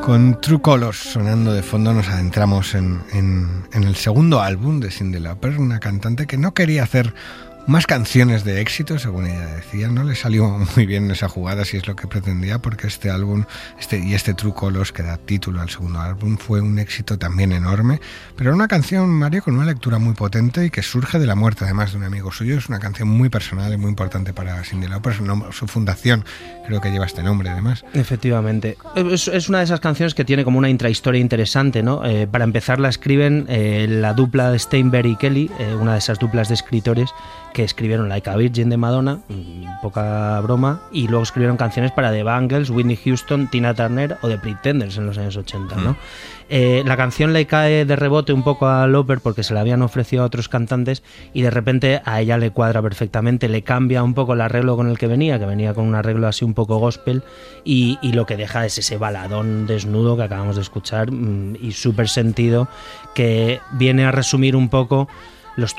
Con True Colors sonando de fondo nos adentramos en el segundo álbum de Cyndi Lauper, una cantante que no quería hacer más canciones de éxito, según ella decía. No le salió muy bien esa jugada, si es lo que pretendía, porque este álbum este True Colors, que da título al segundo álbum, fue un éxito también enorme, pero una canción, Mario, con una lectura muy potente y que surge de la muerte además de un amigo suyo. Es una canción muy personal y muy importante para Cyndi Lauper. Su fundación creo que lleva este nombre además. Efectivamente, es una de esas canciones que tiene como una intrahistoria interesante, ¿no? Para empezar la escriben la dupla de Steinberg y Kelly, una de esas duplas de escritores que escribieron Like a Virgin de Madonna, poca broma, y luego escribieron canciones para The Bangles, Whitney Houston, Tina Turner o The Pretenders en los años 80, ¿no? La canción le cae de rebote un poco a Lauper porque se la habían ofrecido a otros cantantes y de repente a ella le cuadra perfectamente, le cambia un poco el arreglo con el que venía con un arreglo así un poco gospel y lo que deja es ese baladón desnudo que acabamos de escuchar y súper sentido, que viene a resumir un poco